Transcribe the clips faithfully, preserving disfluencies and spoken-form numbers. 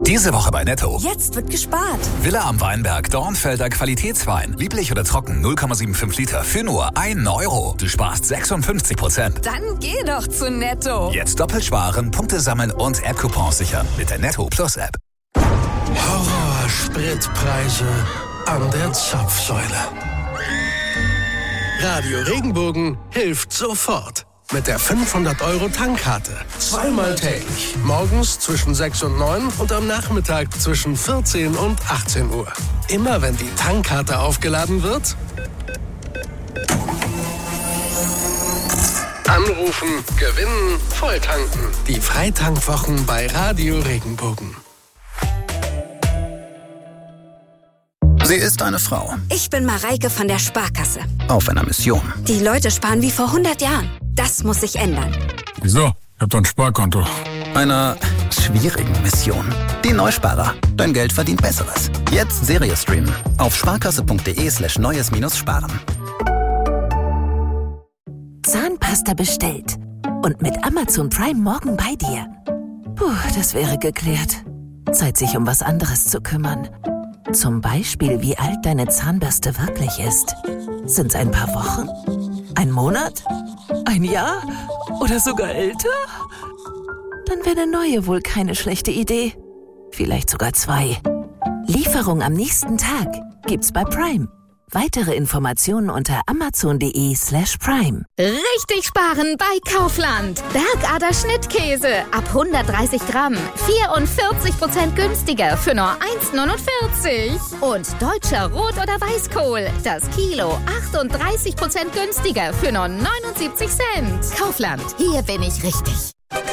Diese Woche bei Netto. Jetzt wird gespart. Villa am Weinberg, Dornfelder Qualitätswein. Lieblich oder trocken, null Komma fünfundsiebzig Liter für nur einen Euro. Du sparst sechsundfünfzig Prozent. Dann geh doch zu Netto. Jetzt doppelt sparen, Punkte sammeln und App-Coupons sichern mit der Netto Plus App. Horror-Spritpreise an der Zapfsäule. Radio Regenbogen hilft sofort. Mit der fünfhundert Euro Tankkarte. Zweimal täglich. Morgens zwischen sechs und neun und am Nachmittag zwischen vierzehn und achtzehn Uhr. Immer wenn die Tankkarte aufgeladen wird, anrufen, gewinnen, volltanken. Die Freitankwwochen bei Radio Regenbogen. Sie ist eine Frau. Ich bin Mareike von der Sparkasse. Auf einer Mission. Die Leute sparen wie vor hundert Jahren. Das muss sich ändern. Wieso? Ich hab doch ein Sparkonto. Einer schwierigen Mission. Die Neusparer. Dein Geld verdient Besseres. Jetzt Serie streamen. Auf sparkasse.de slash neues minus sparen. Zahnpasta bestellt. Und mit Amazon Prime morgen bei dir. Puh, das wäre geklärt. Zeit, sich um was anderes zu kümmern. Zum Beispiel, wie alt deine Zahnbürste wirklich ist. Sind's ein paar Wochen? Ein Monat? Ein Jahr? Oder sogar älter? Dann wäre eine neue wohl keine schlechte Idee. Vielleicht sogar zwei. Lieferung am nächsten Tag gibt's bei Prime. Weitere Informationen unter amazon.de slash prime. Richtig sparen bei Kaufland. Bergader Schnittkäse ab hundertdreißig Gramm. vierundvierzig Prozent günstiger für nur eins neunundvierzig. Und deutscher Rot- oder Weißkohl. Das Kilo achtunddreißig Prozent günstiger für nur neunundsiebzig Cent. Kaufland. Hier bin ich richtig.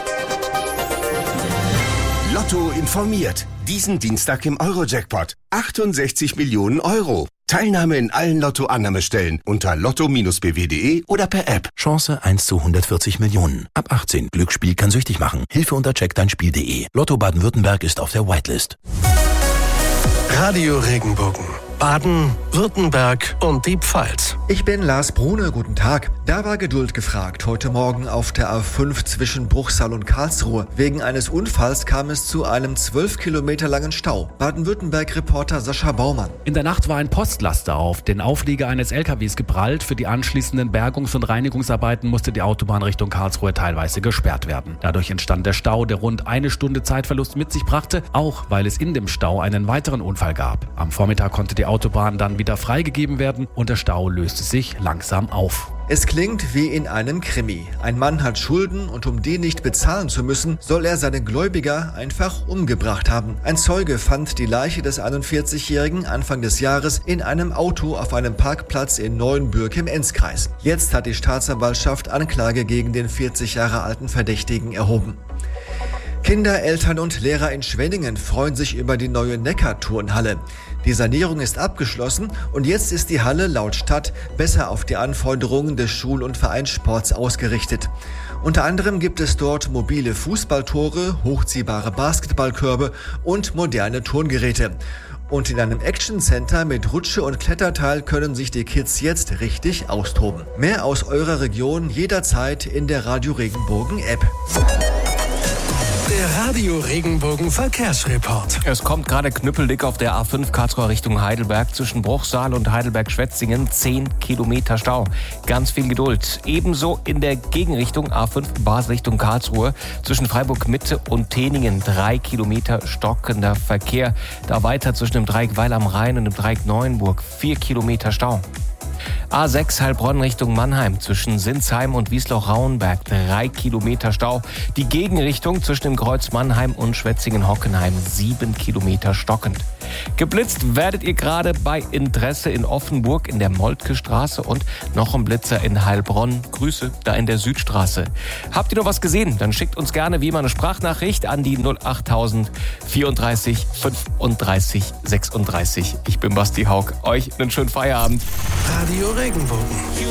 Lotto informiert. Diesen Dienstag im Euro-Jackpot. achtundsechzig Millionen Euro. Teilnahme in allen Lotto-Annahmestellen unter lotto Bindestrich b w punkt de oder per App. Chance eins zu hundertvierzig Millionen. Ab achtzehn. Glücksspiel kann süchtig machen. Hilfe unter check dein Spiel punkt de. Lotto Baden-Württemberg ist auf der Whitelist. Radio Regenbogen. Baden, Württemberg und die Pfalz. Ich bin Lars Brune, guten Tag. Da war Geduld gefragt. Heute Morgen auf der A fünf zwischen Bruchsal und Karlsruhe. Wegen eines Unfalls kam es zu einem zwölf Kilometer langen Stau. Baden-Württemberg-Reporter Sascha Baumann. In der Nacht war ein Postlaster auf den Auflieger eines L K Ws geprallt. Für die anschließenden Bergungs- und Reinigungsarbeiten musste die Autobahn Richtung Karlsruhe teilweise gesperrt werden. Dadurch entstand der Stau, der rund eine Stunde Zeitverlust mit sich brachte, auch weil es in dem Stau einen weiteren Unfall gab. Am Vormittag konnte die Autobahn dann wieder freigegeben werden und der Stau löste sich langsam auf. Es klingt wie in einem Krimi. Ein Mann hat Schulden und um die nicht bezahlen zu müssen, soll er seine Gläubiger einfach umgebracht haben. Ein Zeuge fand die Leiche des einundvierzigjährigen Anfang des Jahres in einem Auto auf einem Parkplatz in Neuenbürg im Enzkreis. Jetzt hat die Staatsanwaltschaft Anklage gegen den vierzig Jahre alten Verdächtigen erhoben. Kinder, Eltern und Lehrer in Schwenningen freuen sich über die neue Neckar-Turnhalle. Die Sanierung ist abgeschlossen und jetzt ist die Halle laut Stadt besser auf die Anforderungen des Schul- und Vereinssports ausgerichtet. Unter anderem gibt es dort mobile Fußballtore, hochziehbare Basketballkörbe und moderne Turngeräte. Und in einem Action-Center mit Rutsche und Kletterteil können sich die Kids jetzt richtig austoben. Mehr aus eurer Region jederzeit in der Radio Regenbogen App. Der Radio Regenbogen Verkehrsreport. Es kommt gerade knüppeldick auf der A fünf Karlsruhe Richtung Heidelberg zwischen Bruchsal und Heidelberg-Schwetzingen. zehn Kilometer Stau. Ganz viel Geduld. Ebenso in der Gegenrichtung A fünf Basel Richtung Karlsruhe zwischen Freiburg-Mitte und Teningen. drei Kilometer stockender Verkehr. Da weiter zwischen dem Dreieck Weil am Rhein und dem Dreieck Neuenburg. vier Kilometer Stau. A sechs Heilbronn Richtung Mannheim zwischen Sinsheim und Wiesloch-Rauenberg. drei Kilometer Stau. Die Gegenrichtung zwischen dem Kreuz Mannheim und Schwetzingen-Hockenheim. sieben Kilometer stockend. Geblitzt werdet ihr gerade bei Interesse in Offenburg in der Moltke-Straße und noch ein Blitzer in Heilbronn. Grüße da in der Südstraße. Habt ihr noch was gesehen? Dann schickt uns gerne wie immer eine Sprachnachricht an die null achttausend vierunddreißig fünfunddreißig sechsunddreißig. Ich bin Basti Haug. Euch einen schönen Feierabend. Radio Regenbogen.